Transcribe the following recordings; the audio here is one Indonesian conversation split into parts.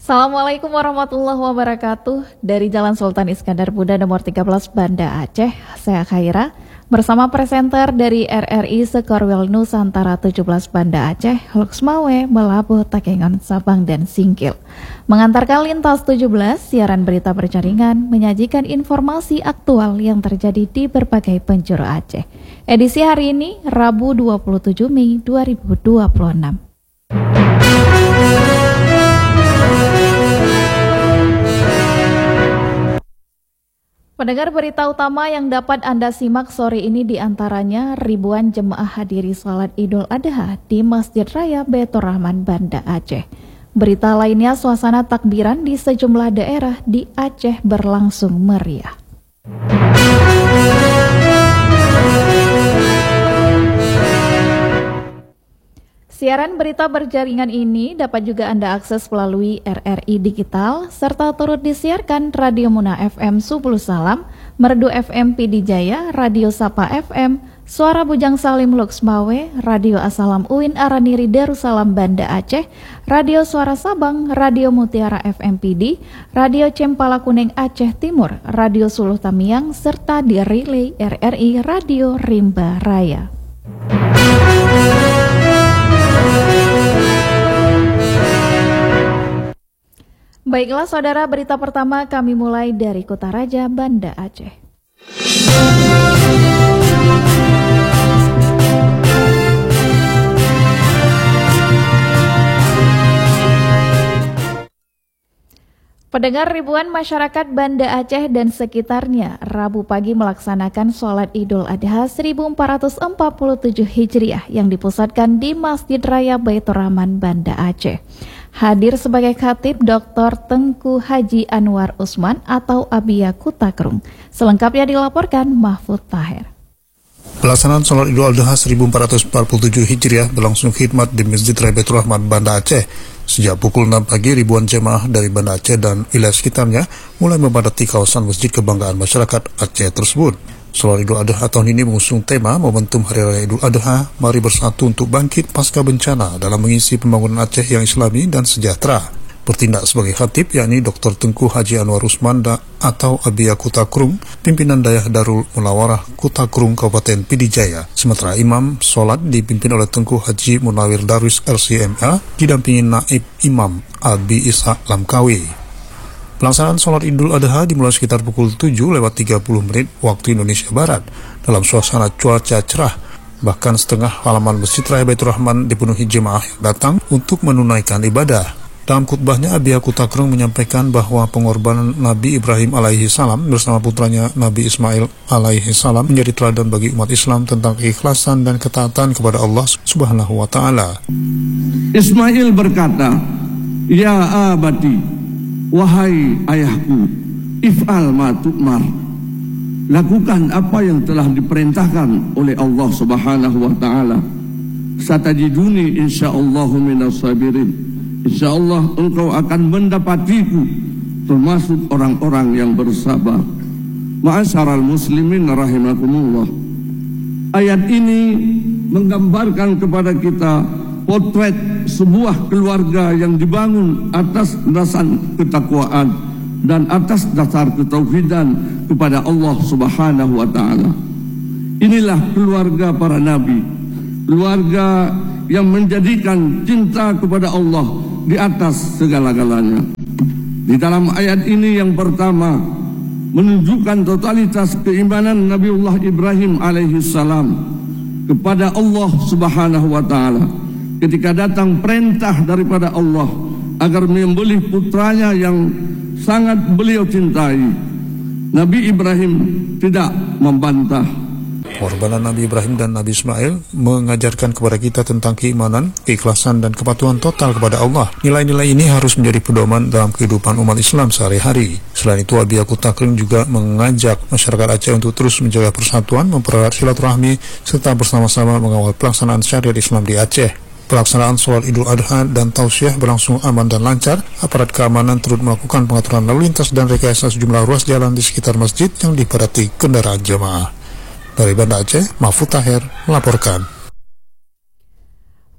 Assalamualaikum warahmatullahi wabarakatuh. Dari Jalan Sultan Iskandar Muda nomor 13 Banda Aceh, saya Khaira bersama presenter dari RRI Sekorwil Nusantara 17 Banda Aceh, Luxmawe, Melabuh, Takengon, Sabang, dan Singkil. Mengantarkan lintas 17, siaran berita berjaringan, menyajikan informasi aktual yang terjadi di berbagai penjuru Aceh. Edisi hari ini, Rabu 27 Mei 2026. Pendengar, berita utama yang dapat Anda simak sore ini diantaranya ribuan jemaah hadiri salat Idul Adha di Masjid Raya Baitur Rahman, Banda Aceh. Berita lainnya, suasana takbiran di sejumlah daerah di Aceh berlangsung meriah. Siaran berita berjaringan ini dapat juga Anda akses melalui RRI Digital, serta turut disiarkan Radio Muna FM Subul Salam, Merdu FM Pidijaya, Radio Sapa FM, Suara Bujang Salim Luxmawe, Radio Asalam Uin Araniri Darussalam Banda Aceh, Radio Suara Sabang, Radio Mutiara FM PD, Radio Cempala Kuning Aceh Timur, Radio Suluh Tamiang, serta di relay RRI Radio Rimba Raya. Baiklah saudara, berita pertama kami mulai dari Kutaraja, Banda Aceh. Pendengar, ribuan masyarakat Banda Aceh dan sekitarnya Rabu pagi melaksanakan sholat Idul Adha 1447 Hijriah yang dipusatkan di Masjid Raya Baitur Rahman, Banda Aceh. Hadir sebagai khatib Dr. Tengku Haji Anwar Usman atau Abia Kutakrung. Selengkapnya dilaporkan Mahfud Taher. Pelaksanaan sholat Idul Adha 1447 Hijriah berlangsung khidmat di Masjid Raya Baitur Rahman, Banda Aceh. Sejak pukul 6 pagi, ribuan jemaah dari Banda Aceh dan wilayah sekitarnya mulai memadati kawasan Masjid Kebanggaan Masyarakat Aceh tersebut. Sholat Idul Adha tahun ini mengusung tema momentum Hari Raya Idul Adha, mari bersatu untuk bangkit pasca bencana dalam mengisi pembangunan Aceh yang islami dan sejahtera. Bertindak sebagai khatib yakni Dr. Tengku Haji Anwar Usman atau Abia Kutakrung, pimpinan Dayah Darul Munawarah Kutakrung Kabupaten Pidijaya. Sementara imam sholat dipimpin oleh Tengku Haji Munawir Darwis LCMA, didampingi Naib Imam Abi Ishaq Lamkawi. Pelaksanaan sholat Idul Adha dimulai sekitar pukul 7:30 waktu Indonesia Barat dalam suasana cuaca cerah. Bahkan setengah halaman Masjid Raya Baitur Rahman dipenuhi jemaah yang datang untuk menunaikan ibadah. Dalam khutbahnya, Abia Kutakrung menyampaikan bahwa pengorbanan Nabi Ibrahim alaihi salam bersama putranya Nabi Ismail alaihi salam menjadi teladan bagi umat Islam tentang keikhlasan dan ketaatan kepada Allah Subhanahu wa taala. Ismail berkata, "Ya abati, wahai ayahku, if'al ma tu'mar." Lakukan apa yang telah diperintahkan oleh Allah Subhanahu wa taala. Satajiduni insyaallahu minas sabirin. Insyaallah engkau akan mendapatiku termasuk orang-orang yang bersabar. Ma'asyaral muslimin rahimakumullah. Ayat ini menggambarkan kepada kita potret sebuah keluarga yang dibangun atas dasar ketakwaan dan atas dasar ketauhidan kepada Allah Subhanahu wa taala. Inilah keluarga para nabi, keluarga yang menjadikan cinta kepada Allah di atas segala-galanya. Di dalam ayat ini yang pertama menunjukkan totalitas keimanan Nabiullah Ibrahim alaihi salam kepada Allah Subhanahu wa taala. Ketika datang perintah daripada Allah agar menyembelih putranya yang sangat beliau cintai, Nabi Ibrahim tidak membantah. Pengorbanan Nabi Ibrahim dan Nabi Ismail mengajarkan kepada kita tentang keimanan, keikhlasan, dan kepatuhan total kepada Allah. Nilai-nilai ini harus menjadi pedoman dalam kehidupan umat Islam sehari-hari. Selain itu, Abia Kutakrung juga mengajak masyarakat Aceh untuk terus menjaga persatuan, mempererat silaturahmi, serta bersama-sama mengawal pelaksanaan syariat Islam di Aceh. Pelaksanaan sholat Idul Adha dan Tausiah berlangsung aman dan lancar. Aparat keamanan turut melakukan pengaturan lalu lintas dan rekayasa sejumlah ruas jalan di sekitar masjid yang dipadati kendaraan jemaah. Dari Banda Aceh, Mahfud Taher melaporkan.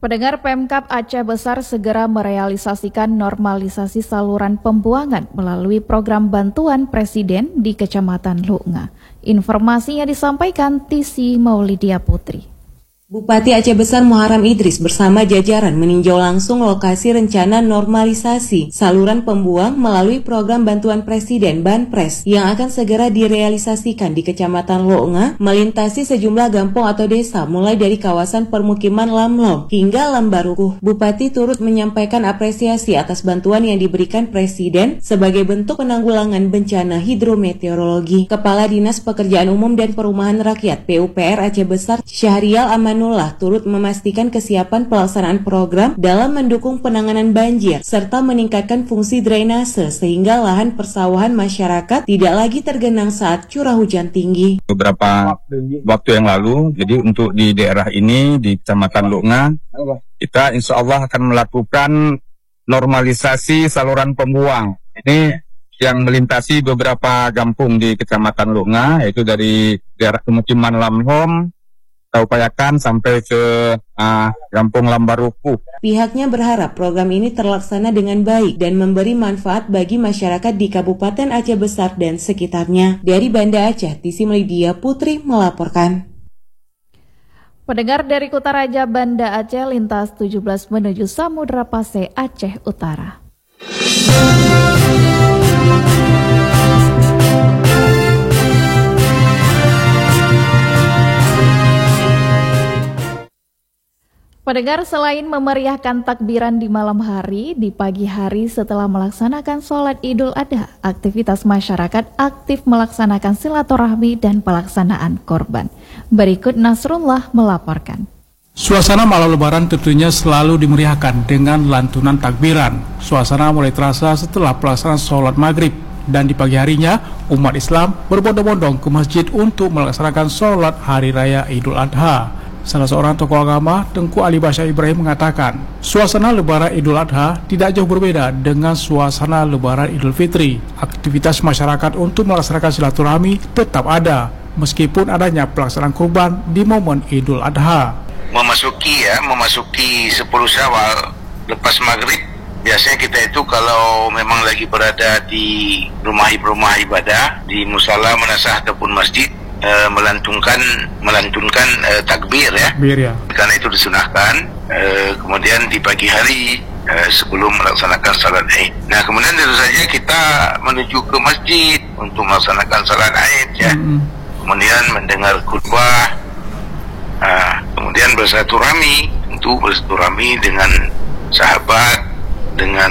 Pendengar, Pemkab Aceh Besar segera merealisasikan normalisasi saluran pembuangan melalui program bantuan Presiden di Kecamatan Lu'nga. Informasinya disampaikan Tisi Maulidia Putri. Bupati Aceh Besar Muharram Idris bersama jajaran meninjau langsung lokasi rencana normalisasi saluran pembuang melalui program bantuan Presiden Banpres yang akan segera direalisasikan di Kecamatan Lu'nga melintasi sejumlah kampung atau desa mulai dari kawasan permukiman Lamlom hingga Lambarukuh. Bupati turut menyampaikan apresiasi atas bantuan yang diberikan Presiden sebagai bentuk penanggulangan bencana hidrometeorologi. Kepala Dinas Pekerjaan Umum dan Perumahan Rakyat PUPR Aceh Besar Syahrial Amanullah turut memastikan kesiapan pelaksanaan program dalam mendukung penanganan banjir serta meningkatkan fungsi drainase sehingga lahan persawahan masyarakat tidak lagi tergenang saat curah hujan tinggi. Beberapa waktu yang lalu, jadi untuk di daerah ini di Kecamatan Lu'nga, kita insya Allah akan melakukan normalisasi saluran pembuang. Ini yang melintasi beberapa kampung di Kecamatan Lu'nga, yaitu dari daerah pemukiman Lamhom, Taupayakan sampai ke Kampung Lambarukuh. Pihaknya berharap program ini terlaksana dengan baik dan memberi manfaat bagi masyarakat di Kabupaten Aceh Besar dan sekitarnya. Dari Banda Aceh, Tisi Maulidia Putri melaporkan. Pendengar, dari Kutaraja Banda Aceh lintas 17 menuju Samudra Pase Aceh Utara. Pendengar, selain memeriahkan takbiran di malam hari, di pagi hari setelah melaksanakan sholat Idul Adha, aktivitas masyarakat aktif melaksanakan silaturahmi dan pelaksanaan korban. Berikut Nasrullah melaporkan. Suasana malam lebaran tentunya selalu dimeriahkan dengan lantunan takbiran. Suasana mulai terasa setelah pelaksanaan sholat maghrib. Dan di pagi harinya, umat Islam berbondong-bondong ke masjid untuk melaksanakan sholat Hari Raya Idul Adha. Salah seorang tokoh agama, Tengku Ali Basya Ibrahim, mengatakan, suasana Lebaran Idul Adha tidak jauh berbeda dengan suasana Lebaran Idul Fitri. Aktivitas masyarakat untuk melaksanakan silaturahmi tetap ada, meskipun adanya pelaksanaan kurban di momen Idul Adha. Memasuki 10 Syawal lepas maghrib, biasanya kita itu kalau memang lagi berada di rumah ibadah, di musala, manasah ataupun masjid, melantunkan takbir ya. Karena itu disunahkan. Kemudian di pagi hari sebelum melaksanakan salat Aid. Nah, kemudian tentu saja kita menuju ke masjid untuk melaksanakan salat Aid ya. Kemudian mendengar khutbah. Kemudian bersilaturahmi, tentu bersilaturahmi dengan sahabat, dengan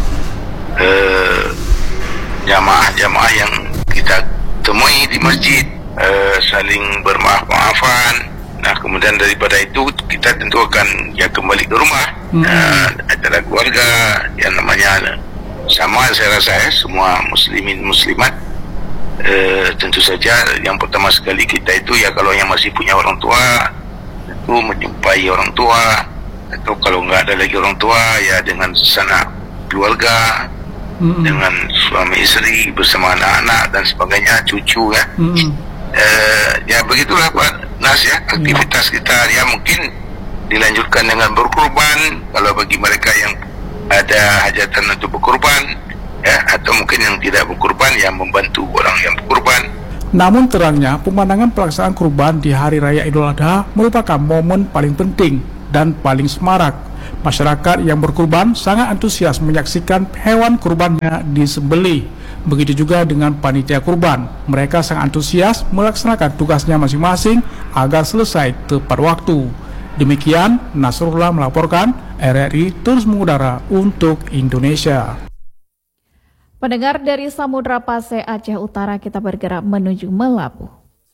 jamaah-jamaah yang kita temui di masjid. Saling bermaaf-maafan. Nah, kemudian daripada itu kita tentu akan kembali ke rumah. Acara keluarga yang namanya sama, saya rasa semua muslimin muslimat. Tentu saja yang pertama sekali kita itu kalau yang masih punya orang tua itu menjumpai orang tua, atau kalau nggak ada lagi orang tua dengan sanak keluarga, dengan suami istri bersama anak-anak dan sebagainya, cucu ya. Begitulah Pak Nas aktivitas kita mungkin dilanjutkan dengan berkurban kalau bagi mereka yang ada hajatan untuk berkurban atau mungkin yang tidak berkurban membantu orang yang berkurban. Namun terangnya pemandangan pelaksanaan kurban di Hari Raya Idul Adha merupakan momen paling penting dan paling semarak. Masyarakat yang berkurban sangat antusias menyaksikan hewan kurbannya disembelih. Begitu juga dengan panitia kurban. Mereka sangat antusias melaksanakan tugasnya masing-masing agar selesai tepat waktu. Demikian, Nasrullah melaporkan, RRI terus mengudara untuk Indonesia. Pendengar, dari Samudra Pase Aceh Utara kita bergerak menuju Melabuh.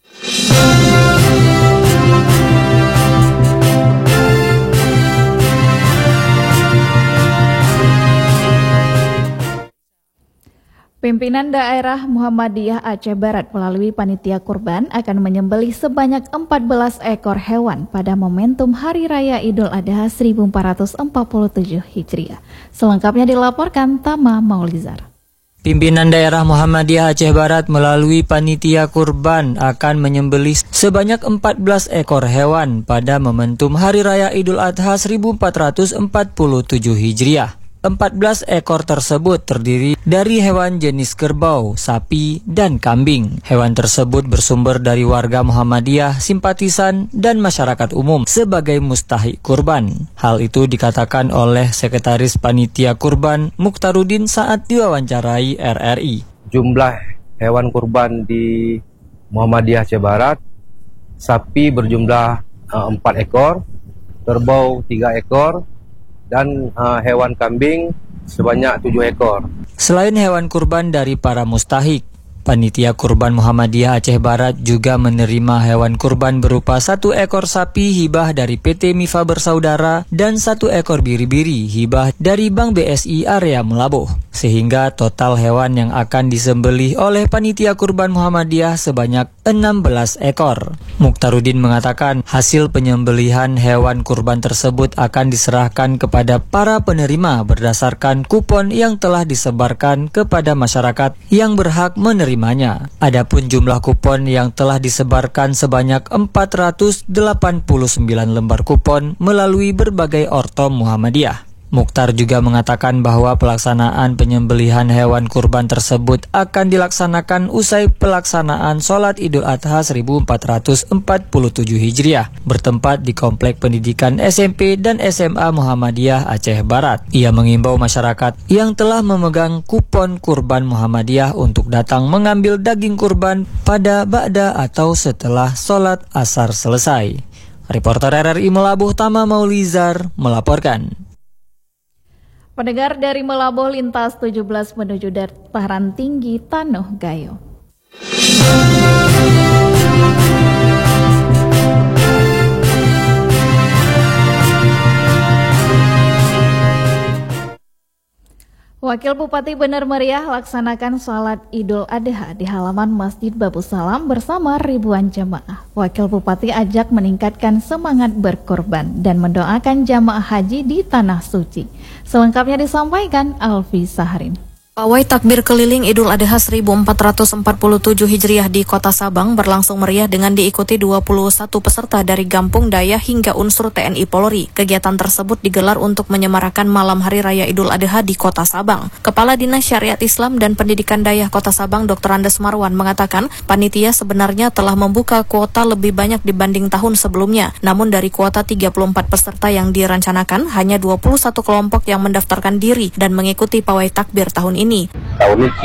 Pimpinan Daerah Muhammadiyah Aceh Barat melalui panitia kurban akan menyembelih sebanyak 14 ekor hewan pada momentum Hari Raya Idul Adha 1447 Hijriah. Selengkapnya dilaporkan Tama Maulizar. Pimpinan Daerah Muhammadiyah Aceh Barat melalui panitia kurban akan menyembelih sebanyak 14 ekor hewan pada momentum Hari Raya Idul Adha 1447 Hijriah. 14 ekor tersebut terdiri dari hewan jenis kerbau, sapi, dan kambing. Hewan tersebut bersumber dari warga Muhammadiyah, simpatisan, dan masyarakat umum sebagai mustahik kurban. Hal itu dikatakan oleh Sekretaris Panitia Kurban Mukhtaruddin saat diwawancarai RRI. Jumlah hewan kurban di Muhammadiyah Aceh Barat, sapi berjumlah 4 ekor, kerbau 3 ekor, dan hewan kambing sebanyak 7 ekor. Selain hewan kurban dari para mustahik, Panitia Kurban Muhammadiyah Aceh Barat juga menerima hewan kurban berupa 1 ekor sapi hibah dari PT Mifa Bersaudara dan 1 ekor biri-biri hibah dari Bank BSI area Melabuh. Sehingga total hewan yang akan disembelih oleh Panitia Kurban Muhammadiyah sebanyak 16 ekor. Mukhtaruddin mengatakan hasil penyembelihan hewan kurban tersebut akan diserahkan kepada para penerima berdasarkan kupon yang telah disebarkan kepada masyarakat yang berhak menerimanya. Adapun jumlah kupon yang telah disebarkan sebanyak 489 lembar kupon melalui berbagai ortom Muhammadiyah. Mukhtar juga mengatakan bahwa pelaksanaan penyembelihan hewan kurban tersebut akan dilaksanakan usai pelaksanaan Sholat Idul Adha 1447 Hijriah bertempat di Komplek Pendidikan SMP dan SMA Muhammadiyah Aceh Barat. Ia mengimbau masyarakat yang telah memegang kupon kurban Muhammadiyah untuk datang mengambil daging kurban pada ba'da atau setelah sholat asar selesai. Reporter RRI Melabuh Tama Maulizar melaporkan. Pendengar dari Melabuh lintas 17 menuju dataran tinggi Tanuh Gayo. Wakil Bupati Bener Meriah laksanakan sholat Idul Adha di halaman Masjid Babu Salam bersama ribuan jamaah. Wakil Bupati ajak meningkatkan semangat berkorban dan mendoakan jamaah haji di Tanah Suci. Selengkapnya disampaikan Alfi Saharin. Pawai takbir keliling Idul Adha 1447 Hijriah di Kota Sabang berlangsung meriah dengan diikuti 21 peserta dari Gampung Daya hingga unsur TNI Polri. Kegiatan tersebut digelar untuk menyemarakan malam Hari Raya Idul Adha di Kota Sabang. Kepala Dinas Syariat Islam dan Pendidikan Daya Kota Sabang Dr. Andes Marwan mengatakan panitia sebenarnya telah membuka kuota lebih banyak dibanding tahun sebelumnya. Namun dari kuota 34 peserta yang direncanakan, hanya 21 kelompok yang mendaftarkan diri dan mengikuti pawai takbir tahun ini. Tahun ini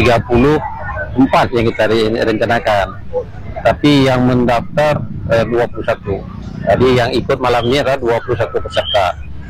34 yang kita rencanakan, tapi yang mendaftar 21. Jadi yang ikut malam ini adalah 21 peserta.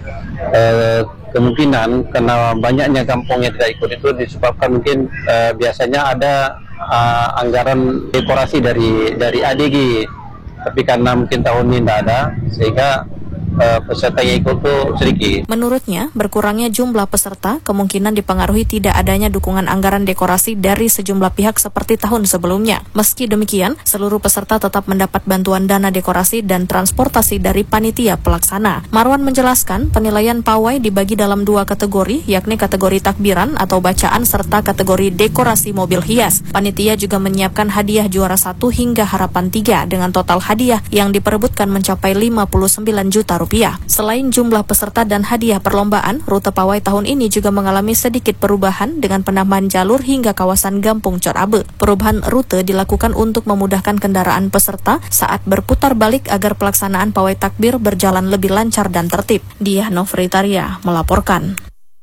Kemungkinan karena banyaknya kampung yang tidak ikut itu disebabkan mungkin biasanya ada anggaran dekorasi dari ADG, tapi karena mungkin tahun ini tidak ada, sehingga peserta yang ikut itu sedikit. Menurutnya, berkurangnya jumlah peserta kemungkinan dipengaruhi tidak adanya dukungan anggaran dekorasi dari sejumlah pihak seperti tahun sebelumnya. Meski demikian, seluruh peserta tetap mendapat bantuan dana dekorasi dan transportasi dari panitia pelaksana. Marwan menjelaskan, penilaian pawai dibagi dalam 2 kategori, yakni kategori takbiran atau bacaan serta kategori dekorasi mobil hias. Panitia juga menyiapkan hadiah juara 1 hingga harapan 3 dengan total hadiah yang diperebutkan mencapai 59 juta rupiah. Selain jumlah peserta dan hadiah perlombaan, rute pawai tahun ini juga mengalami sedikit perubahan dengan penambahan jalur hingga kawasan Gampung Corabe. Perubahan rute dilakukan untuk memudahkan kendaraan peserta saat berputar balik agar pelaksanaan pawai takbir berjalan lebih lancar dan tertib. Diah Novritaria melaporkan.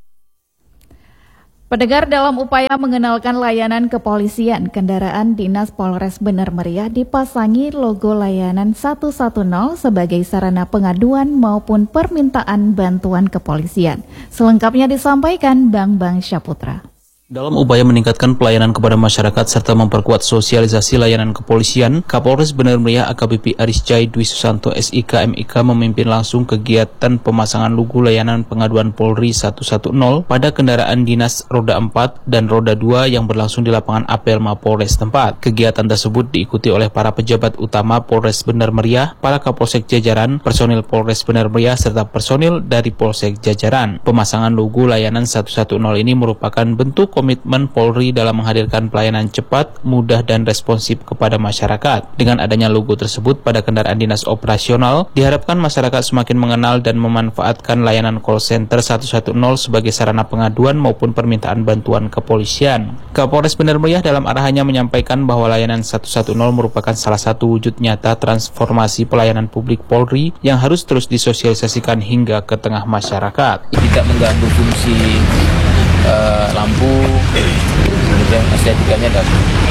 Pendengar, dalam upaya mengenalkan layanan kepolisian, kendaraan Dinas Polres Bener Meriah dipasangi logo layanan 110 sebagai sarana pengaduan maupun permintaan bantuan kepolisian. Selengkapnya disampaikan Bang Syaputra. Dalam upaya meningkatkan pelayanan kepada masyarakat serta memperkuat sosialisasi layanan kepolisian, Kapolres Bener Meriah AKBP Arisjai Dwi Susanto SIK MIK memimpin langsung kegiatan pemasangan logo layanan pengaduan Polri 110 pada kendaraan dinas roda 4 dan roda 2 yang berlangsung di lapangan apel Mapolres tempat. Kegiatan tersebut diikuti oleh para pejabat utama Polres Bener Meriah, para Kapolsek jajaran, personil Polres Bener Meriah serta personil dari Polsek jajaran. Pemasangan logo layanan 110 ini merupakan bentuk komitmen Polri dalam menghadirkan pelayanan cepat, mudah, dan responsif kepada masyarakat. Dengan adanya logo tersebut pada kendaraan dinas operasional, diharapkan masyarakat semakin mengenal dan memanfaatkan layanan call center 110 sebagai sarana pengaduan maupun permintaan bantuan kepolisian. Kapolres Bener Meriah dalam arahannya menyampaikan bahwa layanan 110 merupakan salah satu wujud nyata transformasi pelayanan publik Polri yang harus terus disosialisasikan hingga ke tengah masyarakat. Tidak mengganggu fungsi lampu, kemudian estetikanya dan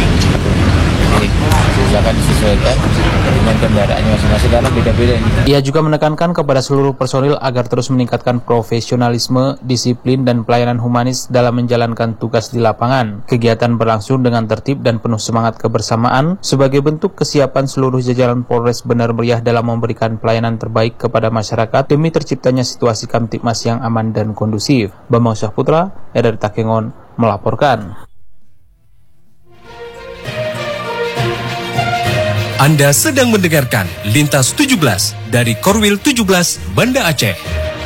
silakan disesuaikan dengan kendaraannya masing-masing karena beda-beda. Ia juga menekankan kepada seluruh personil agar terus meningkatkan profesionalisme, disiplin, dan pelayanan humanis dalam menjalankan tugas di lapangan. Kegiatan berlangsung dengan tertib dan penuh semangat kebersamaan sebagai bentuk kesiapan seluruh jajaran Polres Bener Meriah dalam memberikan pelayanan terbaik kepada masyarakat demi terciptanya situasi Kamtibmas yang aman dan kondusif. Bambang Syahputra, dari Takengon, melaporkan. Anda sedang mendengarkan Lintas 17 dari Korwil 17 Banda Aceh.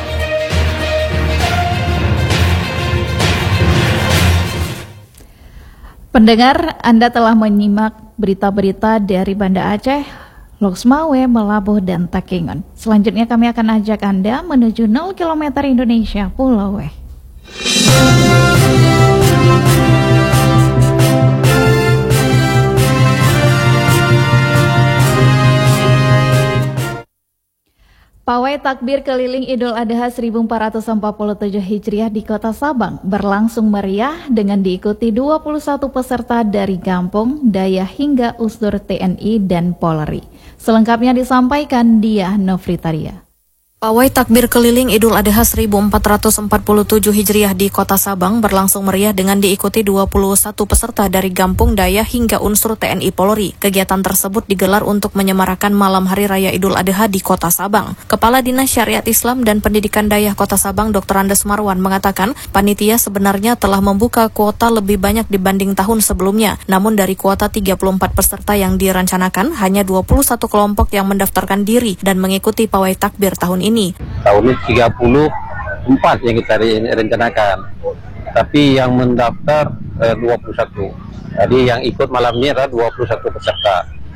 Pendengar, Anda telah menyimak berita-berita dari Banda Aceh, Loksmawe, Melabuh, dan Takengon. Selanjutnya kami akan ajak Anda menuju 0 km Indonesia, Pulau Weh. Pawai takbir keliling Idul Adha 1447 Hijriah di Kota Sabang berlangsung meriah dengan diikuti 21 peserta dari Gampung, Daya hingga Unsur TNI dan Polri. Selengkapnya disampaikan Diah Novitaria. Pawai takbir keliling Idul Adha 1447 Hijriah di Kota Sabang berlangsung meriah dengan diikuti 21 peserta dari Gampung, Daya hingga unsur TNI Polri. Kegiatan tersebut digelar untuk menyemarakan malam Hari Raya Idul Adha di Kota Sabang. Kepala Dinas Syariat Islam dan Pendidikan Daya Kota Sabang Dr. Andes Marwan mengatakan, panitia sebenarnya telah membuka kuota lebih banyak dibanding tahun sebelumnya. Namun dari kuota 34 peserta yang direncanakan, hanya 21 kelompok yang mendaftarkan diri dan mengikuti pawai takbir tahun ini. Tahun ini 34 yang kita rencanakan, tapi yang mendaftar 21. Jadi yang ikut malam ini adalah 21 peserta.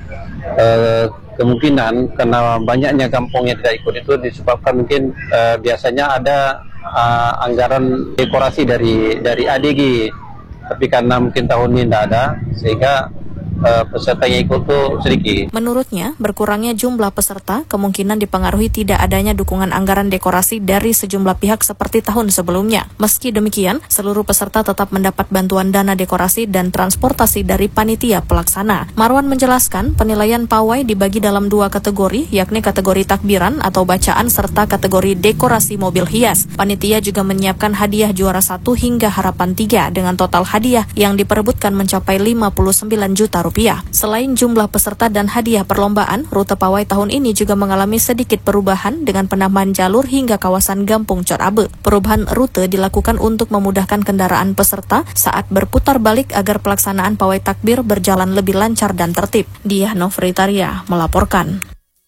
Kemungkinan karena banyaknya kampung yang tidak ikut itu disebabkan mungkin biasanya ada anggaran dekorasi dari ADG, tapi karena mungkin tahun ini tidak ada sehingga peserta yang ikut itu sedikit. Menurutnya, berkurangnya jumlah peserta kemungkinan dipengaruhi tidak adanya dukungan anggaran dekorasi dari sejumlah pihak seperti tahun sebelumnya. Meski demikian, seluruh peserta tetap mendapat bantuan dana dekorasi dan transportasi dari panitia pelaksana. Marwan menjelaskan, penilaian pawai dibagi dalam 2 kategori, yakni kategori takbiran atau bacaan serta kategori dekorasi mobil hias. Panitia juga menyiapkan hadiah juara 1 hingga harapan 3 dengan total hadiah yang diperebutkan mencapai 59 juta rupiah. Selain jumlah peserta dan hadiah perlombaan, rute pawai tahun ini juga mengalami sedikit perubahan dengan penambahan jalur hingga kawasan Gampung Cor Abe. Perubahan rute dilakukan untuk memudahkan kendaraan peserta saat berputar balik agar pelaksanaan pawai takbir berjalan lebih lancar dan tertib. Diah Novitaria melaporkan.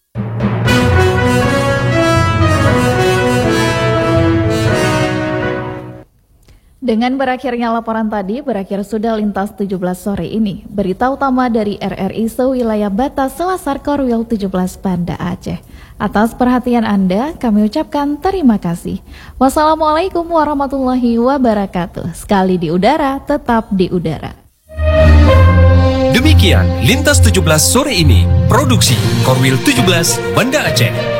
Dengan berakhirnya laporan tadi, berakhir sudah Lintas 17 sore ini. Berita utama dari RRI sewilayah batas Selasar Korwil 17 Banda Aceh. Atas perhatian Anda, kami ucapkan terima kasih. Wassalamualaikum warahmatullahi wabarakatuh. Sekali di udara, tetap di udara. Demikian Lintas 17 sore ini, produksi Korwil 17 Banda Aceh.